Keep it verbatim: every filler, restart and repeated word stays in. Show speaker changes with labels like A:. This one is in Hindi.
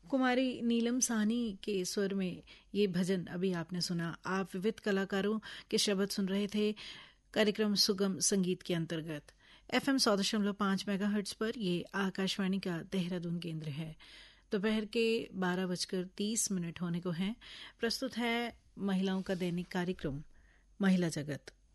A: कुमारी नीलम साहनी के स्वर में ये भजन अभी आपने सुना। आप विविध कलाकारों के शब्द सुन रहे थे कार्यक्रम सुगम संगीत के अंतर्गत। एफएम सौ दशमलव पाँच मेगाहर्ट्ज पर ये आकाशवाणी का देहरादून केंद्र है। दोपहर के बारह बजकर तीस मिनट होने को हैं। प्रस्तुत है महिलाओं का दैनिक कार्यक्रम महिला जगत।